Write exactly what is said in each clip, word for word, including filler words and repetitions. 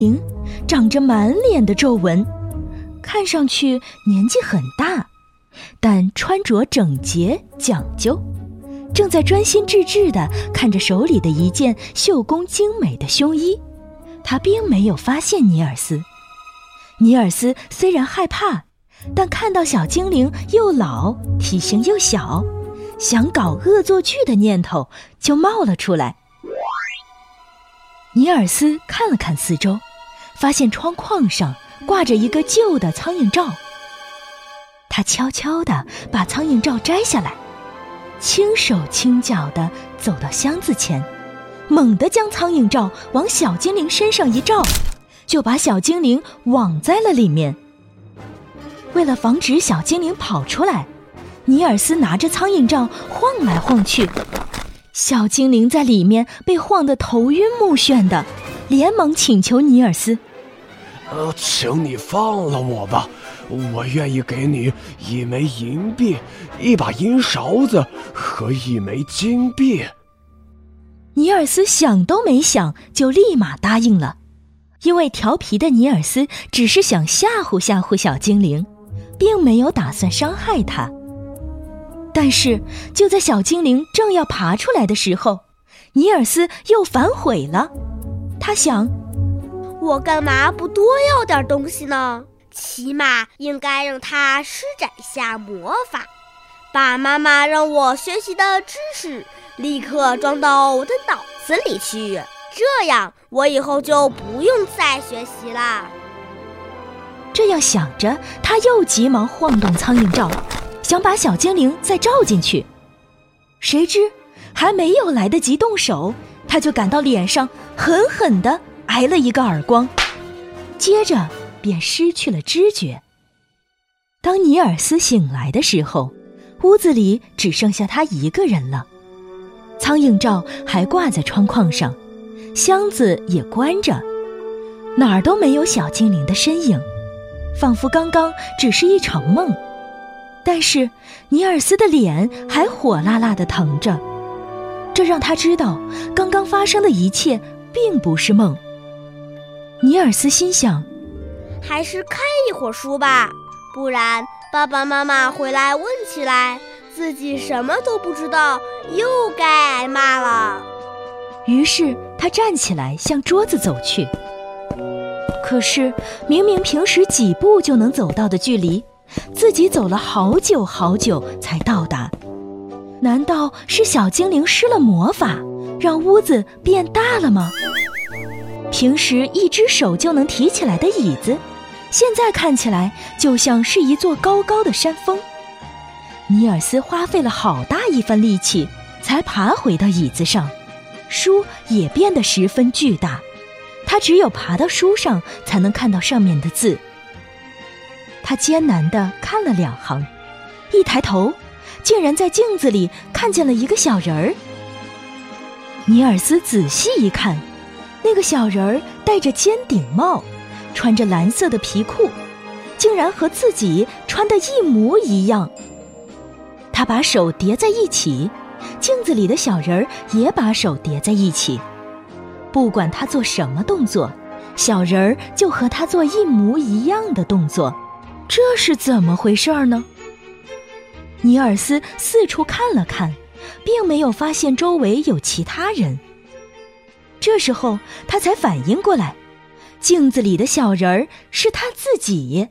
灵长着满脸的皱纹，看上去年纪很大，但穿着整洁讲究，正在专心致志地看着手里的一件绣工精美的胸衣。他并没有发现尼尔斯。尼尔斯虽然害怕，但看到小精灵又老体型又小，想搞恶作剧的念头就冒了出来。尼尔斯看了看四周，发现窗框上挂着一个旧的苍蝇罩。他悄悄地把苍蝇罩摘下来，轻手轻脚地走到箱子前，猛地将苍蝇罩往小精灵身上一罩，就把小精灵网在了里面。为了防止小精灵跑出来，尼尔斯拿着苍蝇罩晃来晃去，小精灵在里面被晃得头晕目眩的，连忙请求尼尔斯： 呃，请你放了我吧，我愿意给你一枚银币、一把银勺子和一枚金币。 尼尔斯想都没想就立马答应了，因为调皮的尼尔斯只是想吓唬吓唬小精灵，并没有打算伤害他。但是就在小精灵正要爬出来的时候，尼尔斯又反悔了。他想， 我干嘛不多要点东西呢？起码应该让他施展一下魔法，把妈妈让我学习的知识立刻装到我的脑子里去，这样我以后就不用再学习啦。 这样想着，他又急忙晃动苍蝇罩，想把小精灵再罩进去。谁知还没有来得及动手，他就感到脸上狠狠地挨了一个耳光，接着便失去了知觉。当尼尔斯醒来的时候，屋子里只剩下他一个人了。苍蝇罩还挂在窗框上，箱子也关着，哪儿都没有小精灵的身影，仿佛刚刚只是一场梦。但是尼尔斯的脸还火辣辣地疼着，这让他知道刚刚发生的一切并不是梦。尼尔斯心想， 还是看一会儿书吧，不然爸爸妈妈回来问起来，自己什么都不知道，又该挨骂了。 于是他站起来向桌子走去。可是明明平时几步就能走到的距离，自己走了好久好久才到达。难道是小精灵施了魔法，让屋子变大了吗？平时一只手就能提起来的椅子，现在看起来就像是一座高高的山峰。尼尔斯花费了好大一番力气才爬回到椅子上，书也变得十分巨大，他只有爬到书上才能看到上面的字。他艰难地看了两行，一抬头竟然在镜子里看见了一个小人儿。尼尔斯仔细一看，那个小人儿戴着尖顶帽，穿着蓝色的皮裤，竟然和自己穿的一模一样。他把手叠在一起，镜子里的小人儿也把手叠在一起。不管他做什么动作，小人儿就和他做一模一样的动作。这是怎么回事呢？尼尔斯四处看了看，并没有发现周围有其他人。这时候他才反应过来，镜子里的小人儿是他自己。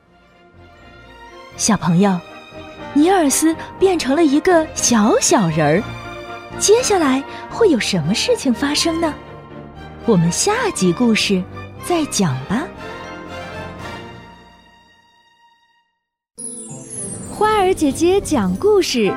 小朋友，尼尔斯变成了一个小小人儿，接下来会有什么事情发生呢？我们下集故事再讲吧。 花儿姐姐讲故事